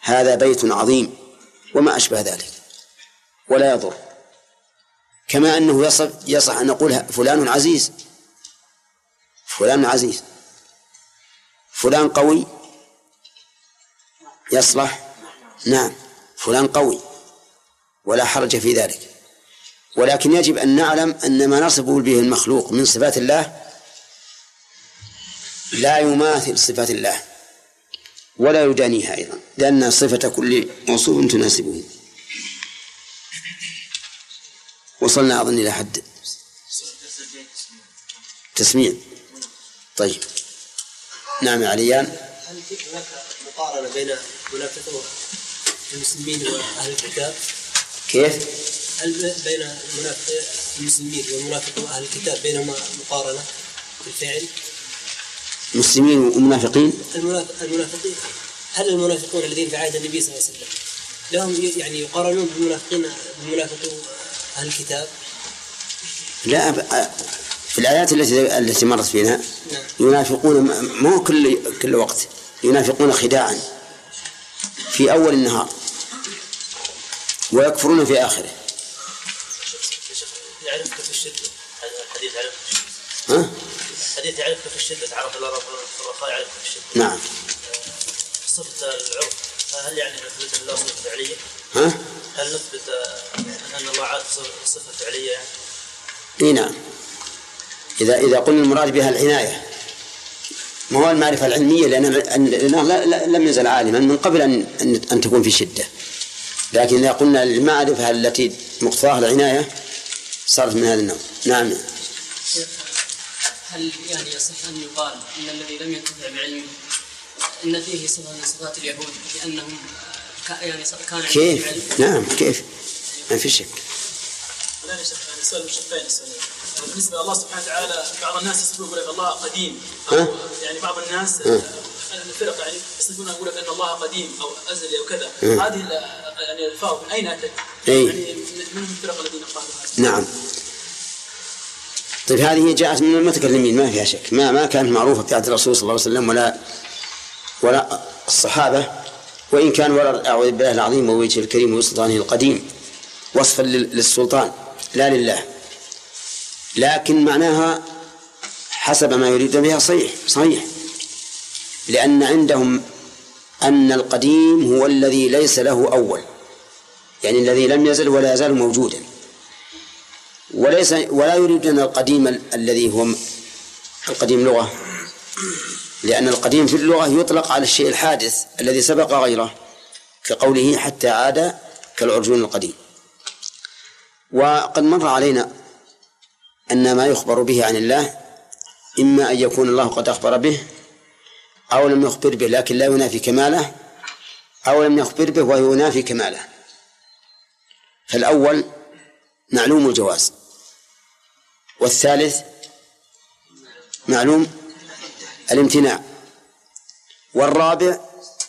هذا بيت عظيم وما أشبه ذلك، ولا يضر. كما أنه يصح أن نقول فلان عزيز، فلان عزيز، فلان قوي، يصلح، نعم، فلان قوي، ولا حرج في ذلك. ولكن يجب أن نعلم أن ما نصف به المخلوق من صفات الله لا يماثل صفات الله ولا يدانيها أيضا، لأن صفة كل موصوف تناسبه. وصلنا أظن إلى حد تسميع. طيب، نعم يا عليان. هل هناك مقارنة بين منافقين المسلمين وأهل الكتاب؟ كيف؟ هل بين المسلمين والمنافقين وأهل الكتاب بينهما مقارنة في الفعل؟ مسلمين ومنافقين؟ المنافقين، هل المنافقون الذين في عهد النبي صلى الله عليه وسلم لهم يعني يقارنون بمنافقين أهل الكتاب؟ لا، في الآيات التي مرت فينا ينافقون مو كل وقت، ينافقون خداعا في أول النهار ويكفرون في آخره. يعرفك في الشدة، الحديث يعرفك في الشدة. ها؟ الحديث يعرفك في الشدة، تعرف الله رب الرخاء يعرفك في الشدة. نعم. صفة العرف، هل يعني نثبت الله صفة فعلية؟ ها؟ هل نثبت أن الله عاد صفة فعلية يعني؟ إيه نعم. إذا قلنا المراد بها العناية، ما هو المعرفة العلمية، لأنه لم يزل عالما من قبل أن تكون في شدة. لكن إذا قلنا المعرفة التي مقتضاها العناية صارت من هذا النوع. نعم. هل يعني يصح أن يقال أن الذي لم ينتفع بعلمه إن فيه صفة من صفات اليهود لأنهم يعني كان كيف؟ نعم، كيف؟ ما في شك. الآن السؤال مشقين. بالنسبة لله سبحانه وتعالى، بعض الناس يصفون يقول لك الله قديم، يعني بعض الناس الفرق يعني يصفون يقول لك أن الله قديم أو أزلي أو كذا. هذه يعني الفاظ من أين أتت؟ يعني من الفرق الذين قالوا هذا؟ نعم. طيب، هذه جاءت من المتكلمين ما فيها شك، ما كانت معروفة في عهد الرسول صلى الله عليه وسلم ولا الصحابة، وإن كان ورد أعوذ بالله العظيم ووجهه الكريم وسلطانه القديم وصفا للسلطان لا لله، لكن معناها حسب ما يريد بها صحيح، لأن عندهم أن القديم هو الذي ليس له أول، يعني الذي لم يزل ولا يزال موجودا، ولا يريدون القديم الذي هو القديم لغة، لأن القديم في اللغة يطلق على الشيء الحادث الذي سبق غيره، كقوله حتى عاد كالعرجون القديم. وقد مر علينا أن ما يخبر به عن الله إما أن يكون الله قد أخبر به أو لم يخبر به لكن لا ينافي كماله، أو لم يخبر به وينافي كماله. فالأول معلوم الجواز، والثالث معلوم الامتناع، والرابع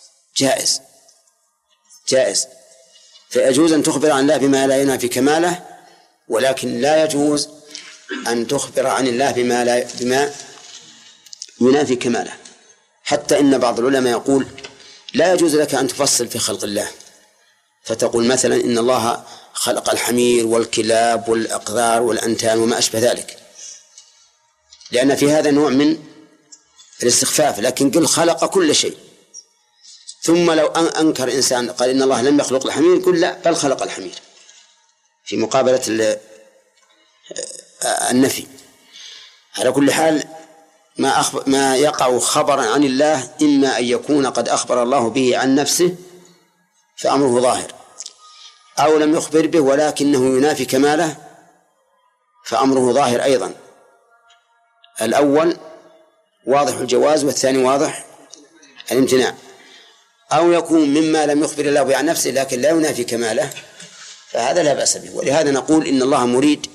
جائز. فيجوز أن تخبر عن الله بما لا ينافي كماله، ولكن لا يجوز أن تخبر عن الله بما ينافي كماله. حتى إن بعض العلماء يقول لا يجوز لك أن تفصل في خلق الله، فتقول مثلا إن الله خلق الحمير والكلاب والأقذار والأنتان وما أشبه ذلك، لأن في هذا نوع من الاستخفاف. لكن قل خلق كل شيء، ثم لو أنكر إنسان قال إن الله لم يخلق الحمير، قل لا، بل خلق الحمير، في مقابلة النفي. على كل حال ما يقع خبرا عن الله إما أن يكون قد أخبر الله به عن نفسه فأمره ظاهر، أو لم يخبر به ولكنه ينافي كماله فأمره ظاهر أيضا. الأول واضح الجواز والثاني واضح الامتناع. أو يكون مما لم يخبر الله به عن نفسه لكن لا ينافي كماله، فهذا لا بأس به. ولهذا نقول إن الله مريد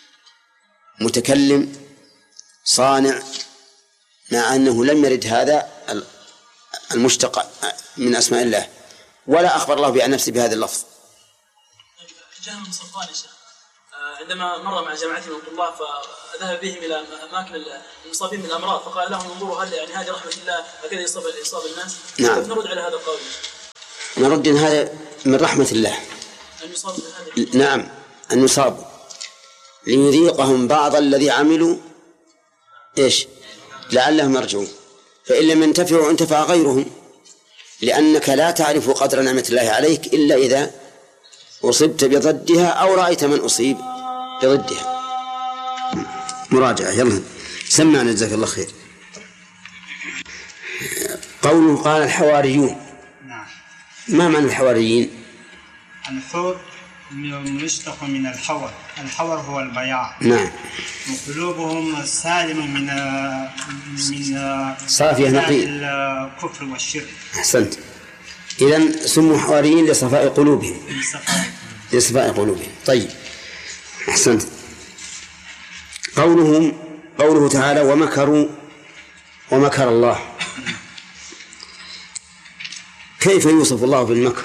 متكلم صانع، مع أنه لم يرد هذا المشتق من أسماء الله، ولا أخبر الله عن نفسه بهذا اللفظ. جهم سلطان الشيخ عندما مر مع جماعة من الله فذهب بهم إلى أماكن المصابين بالأمراض، فقال لهم انظروا هل يعني هذه رحمة الله هكذا يصاب الناس؟ نعم. نرد على هذا القول. نرد إن هذا من رحمة الله. نعم، أن يصابوا ليذيقهم بعض الذي عملوا إيش لعلهم يرجعون، فإن لم ينتفعوا انتفع غيرهم، لأنك لا تعرف قدر نعمة الله عليك إلا إذا أصبت بضدها أو رأيت من أصيب بضدها. مراجعة، يلا سمعنا جزاك الله خير. قوله قال الحواريون. نعم. ما معنى الحواريين؟ الحور مشتق من الحور، الحور هو البياع. نعم. وقلوبهم سالم من صافية نقية الكفر والشرك. أحسنت. إذن سموا حواريين لصفاء قلوبهم. لصفاء قلوبهم. طيب، أحسنت. قوله تعالى ومكروا ومكر الله. كيف يوصف الله بالمكر؟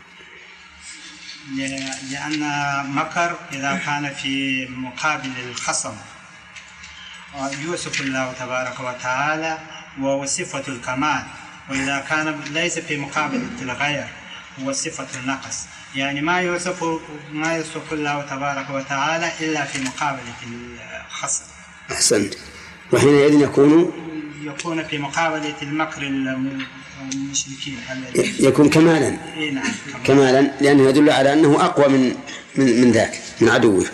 لأن مكر إذا كان في مقابل الخصم يوصف الله تبارك وتعالى وهو صفة الكمال، وإذا كان ليس في مقابل الغير هو صفة النقص، يعني ما يوصف الله تبارك وتعالى إلا في مقابلة الخصم. أحسنت. وحينئذ يكون في مقابلة المكر المشركين يكون كمالا. نعم. كمالا، لأنه يدل على أنه أقوى من ذاك، من عدوه.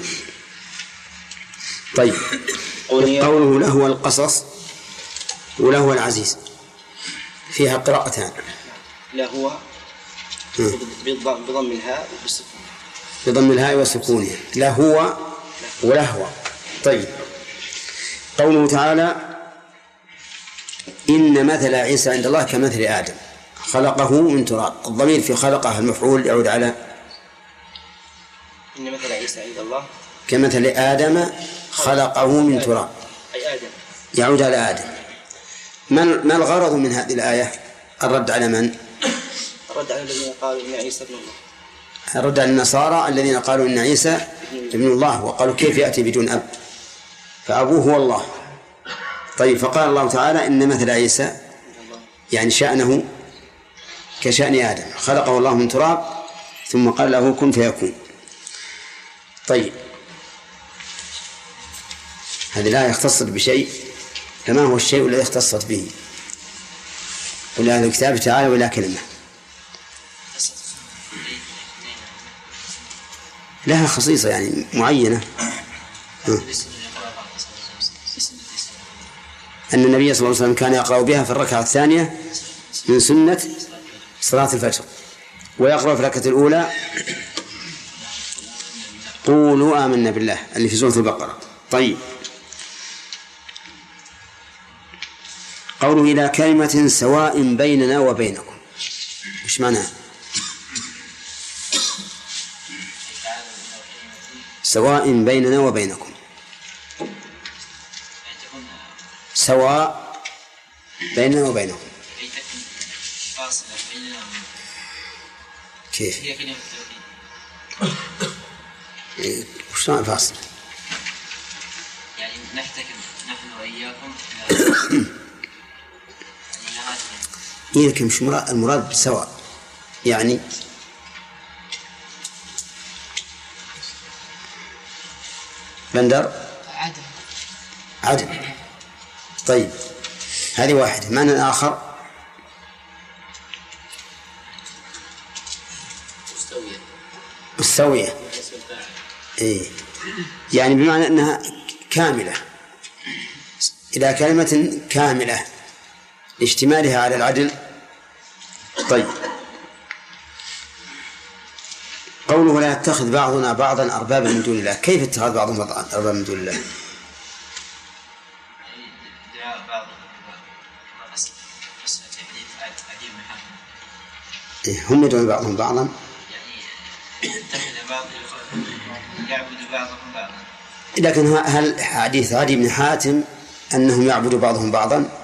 طيب، قوله له القصص وله العزيز فيها قراءتان. لهو بضم الهاء والسكون. بضم الهاء والسكون، لهو ولهو. طيب، قوله تعالى إن مثل عيسى عند الله كمثل آدم خلقه من تراب. الضمير في خلقه المفعول يعود على إن مثل عيسى عند الله كمثل آدم خلقه من تراب، أي آدم، يعود على آدم. ما الغرض من هذه الآية؟ الرد على من؟ الرد على الذين قالوا إن عيسى ابن الله. الرد على النصارى الذين قالوا إن عيسى ابن الله، وقالوا كيف يأتي بدون أب، فأبوه هو الله. طيب، فقال الله تعالى إن مثل عيسى يعني شأنه كشأن آدم خلقه الله من تراب ثم قال له كن فيكون. طيب، هذه لا يختص بشيء، فما هو الشيء الذي اختصت به؟ قل أهل الكتاب تعالى ولا كلمة لها خصيصة يعني معينة، أن النبي صلى الله عليه وسلم كان يقرأ بها في الركعة الثانية من سنة صلاة الفجر، ويقرأ في الركعة الأولى قولوا آمنا بالله اللي في سورة البقرة. طيب، قوله إلى كلمة سواء بيننا وبينكم، إيش معناه؟ سواء بيننا وبينكم، سواء بيننا وبينكم كيف؟ هي كلمة التوحيد. وش معنى فاصل؟ يعني نحتكم نحن وإياكم لكن مش المراد سواء، يعني بندر عدل. طيب، هذه واحدة. معنى الآخر مستوية. إيه، يعني بمعنى أنها كاملة، إلى كلمة كاملة اشتمالها على العدل. طيب، قوله ولا يتخذ بعضنا بعضا أربابا من دون الله. كيف اتخاذ بعضهم بعضا أربابا من دون الله؟ هم يدعون بعضهم بعضا، يعني يتخذ بعض يعبد بعضهم بعضا. لكن هل حديث عدي بن حاتم أنهم يعبدوا بعضهم بعضا؟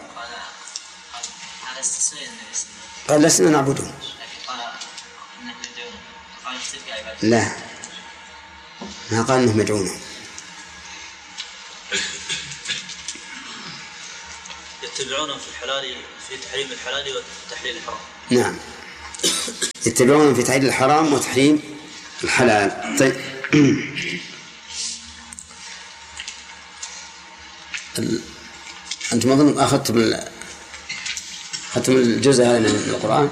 قال لسنا نعبدهم. لا، ما قال أنهم يدعونهم. يتبعون في الحلال في تحريم الحلال وتحليل الحرام. نعم. يتبعون في تحليل الحرام وتحريم الحلال. طيب أنتم أظن أخذتم الجزء هذا من القرآن؟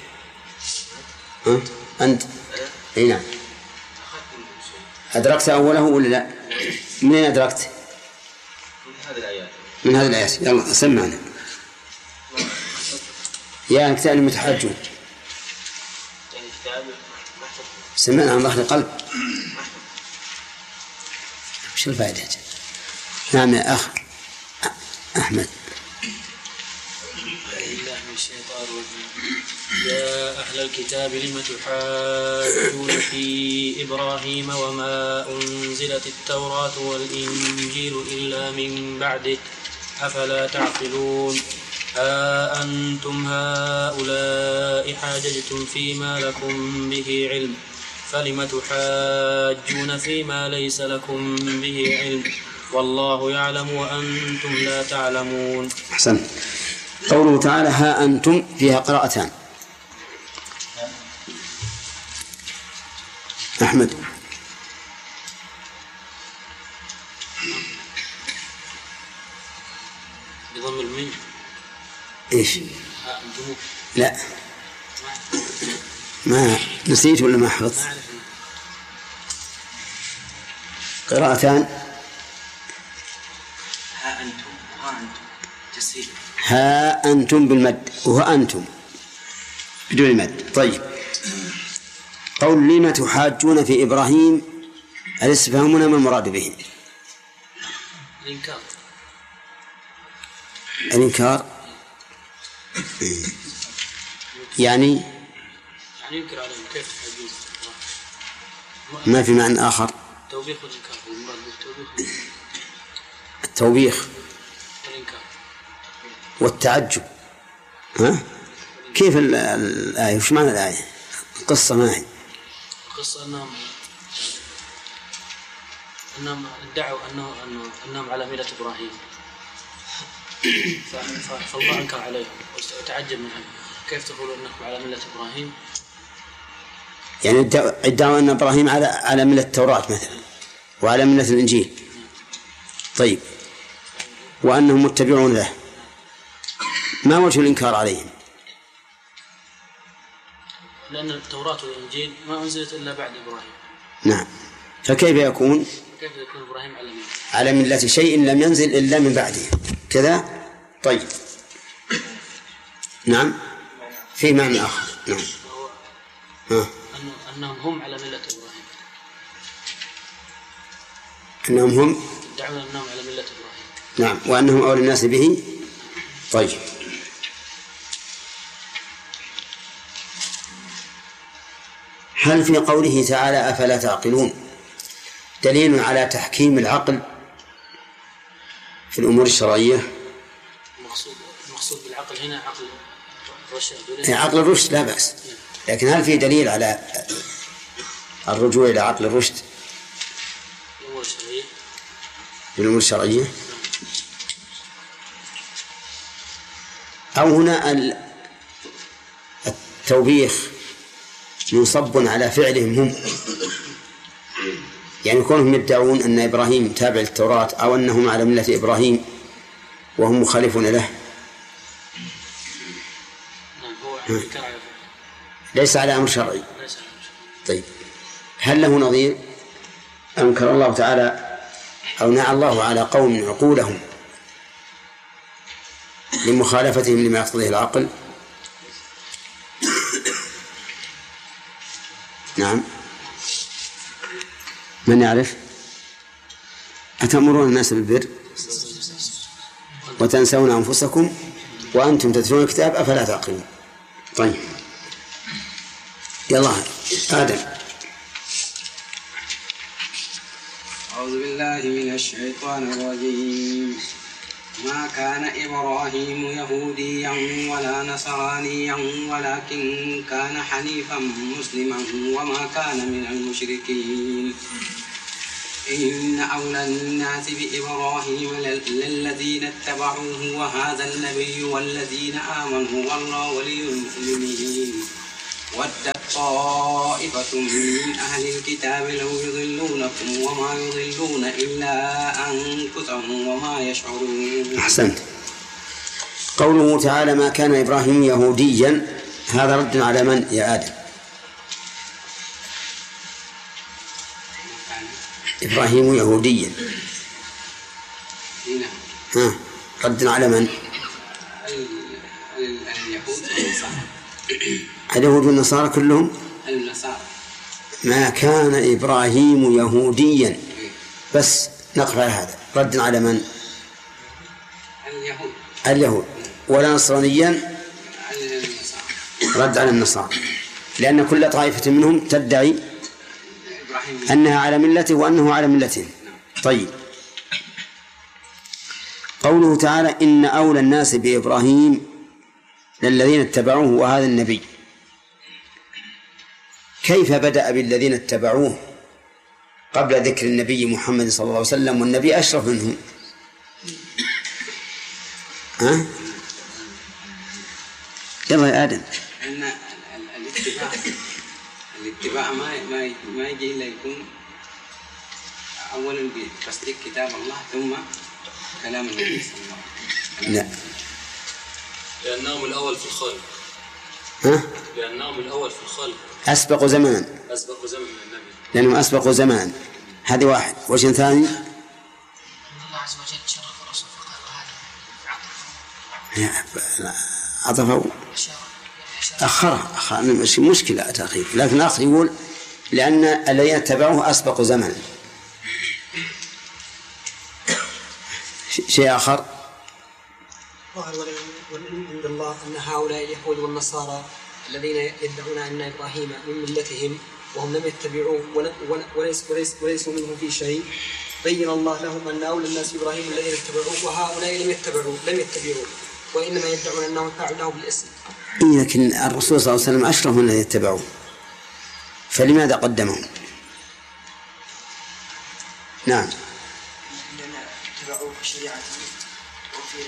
ها؟ أنت؟ أي نعم. أدركت أوله ولا لا؟ منين أدركت؟ من هذه الآيات. يلا سمعنا. يا كتاب المتحجون. سمعنا عن ظهر القلب. وش الفائدة؟ نعم يا أخ أحمد. يا أهل الكتاب لم تحاجون في إبراهيم وما أنزلت التوراة والإنجيل إلا من بعده أفلا تعقلون. ها أنتم هؤلاء حاججتم فيما لكم به علم فلم تحاجون فيما ليس لكم به علم والله يعلم وأنتم لا تعلمون. أحسن. قوله تعالى ها أنتم فيها قراءتان. أحمد. بضم الميم. إيش؟ ها أنتم. لا ما نسيت ولا ما حفظت. قراءتان. ها أنتم تسهيل. ها أنتم بالمد وها أنتم بدون المد. طيب قول لما تحاجون في إبراهيم الاستفهام هنا ما المراد به؟ الإنكار يعني ينكر عليهم كيف تحاجون. ما في معنى آخر. توبيخ والإنكار. التوبيخ والتعجب. ها؟ كيف الآية؟ وش معنى الآية؟ القصة ما هي؟ القصة أنهم ادعوا أنهم على ملة إبراهيم فالله أنكر عليهم وتعجب منهم. كيف تقولوا أنكم على ملة إبراهيم؟ يعني ادعوا أن إبراهيم على ملة التوراة مثلا وعلى ملة الإنجيل. طيب وأنهم متبعون له. ما وجه الإنكار عليهم؟ لأن التوراة والإنجيل ما أنزلت إلا بعد إبراهيم. نعم. فكيف يكون إبراهيم على ملة شيء لم ينزل إلا من بعده كذا؟ طيب نعم في معنى آخر. نعم أنهم هم على ملة إبراهيم. أنهم هم يدعون أنهم على ملة إبراهيم. نعم وأنهم أولى الناس به. طيب هل في قوله تعالى أفلا تعقلون دليل على تحكيم العقل في الأمور الشرعية؟ المقصود بالعقل هنا عقل الرشد. عقل الرشد لا بأس، لكن هل في دليل على الرجوع إلى عقل الرشد في الأمور الشرعية؟ أو هنا التوبيخ منصب على فعلهم هم، يعني كونهم يدعون أن إبراهيم تابع للتوراة أو أنهم على ملة إبراهيم وهم مخالفون له ليس على أمر شرعي. طيب هل له نظير؟ أنكر الله تعالى أو نعى الله على قوم عقولهم لمخالفتهم لما يقتضيه العقل؟ نعم. من يعرف؟ أتأمرون الناس بالبر وتنسون أنفسكم وأنتم تتلون الكتاب أفلا تعقلون. طيب يلا آدم. أعوذ بالله من الشيطان الرجيم. ما كان إبراهيم يهوديا ولا نصرانيا ولكن كان حنيفا مسلما وما كان من المشركين. إن أولى الناس بإبراهيم للذين اتبعوه وهذا النبي والذين آمنوا والله ولي المؤمنين ودت طائفة من أهل الكتاب لو يضلونكم وما يضلون إلا أنفسهم وما يشعرون. أحسنت. قوله تعالى ما كان إبراهيم يهوديا، هذا رد على من يا آدم؟ إبراهيم يهوديا، رد على من؟ اليهود والنصارى كلهم. النصارى. ما كان إبراهيم يهوديا، بس نقف على هذا. رد على من؟ اليهود. ولا نصرانيا، رد على النصارى، لأن كل طائفة منهم تدعي أنها على ملته وأنه على ملته. طيب، قوله تعالى إن أولى الناس بإبراهيم للذين اتبعوه وهذا النبي، كيف بدأ بالذين اتبعوه قبل ذكر النبي محمد صلى الله عليه وسلم والنبي أشرف منه؟ يلا يا آدم. أن الاتباع ما يجي إلا يكون أولا بتصديق كتاب الله ثم كلام النبي صلى الله عليه وسلم. لا، لأنهم الأول في الخلق. لأنهم الأول في الخلق. أسبقوا زمانا. أسبقوا زمن النبي. لأنهم أسبقوا زمان. هذه واحد. وجه ثاني، الله عز وجل شرف الرسول فقال عطفوا أخرها مش مشكلة تأخير، لكن الأخ يقول لأن الذين اتبعوه أسبقوا زمنا. شيء آخر، ظهر عند الله أن هؤلاء اليهود والنصارى الذين يدعون أن إبراهيم من ملتهم وهم لم يتبعوه وليسوا منه في شيء، بين الله لهم أن أولى الناس إبراهيم الذين اتبعوه وهؤلاء لم يتبعوه وإنما يدعون أنهم فعلوا له بالاسم. لكن الرسول صلى الله عليه وسلم أشرف من الذين اتبعوه، فلماذا قدمهم؟ نعم. اتبعوه في شريعته وفي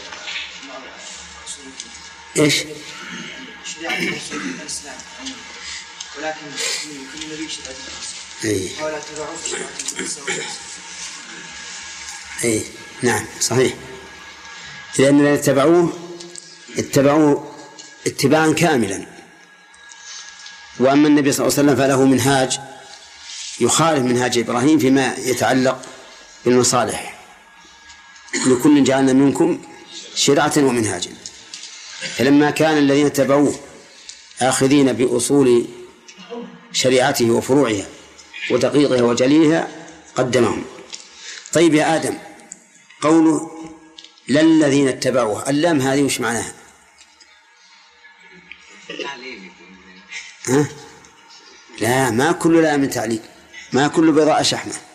إيش؟ شريعة الرسول في الإسلام، ولكن كل نبي شريعته ولا اتبعوه في شريعته. أي نعم صحيح، لأن الذين اتبعوه اتباعا كاملا، وأما النبي صلى الله عليه وسلم فله منهاج يخالف منهاج إبراهيم فيما يتعلق بالمصالح. لكل جعلنا منكم شرعة ومنهاجا، فلما كان الذين اتبعوه آخذين بأصول شريعته وفروعها ودقيقها وجليلها قدمهم. طيب يا آدم، قوله للذين اتبعوه، اللام هذه وش معناها؟ لا، ما كل لام تعليل، ما كل بيضاء شحمة.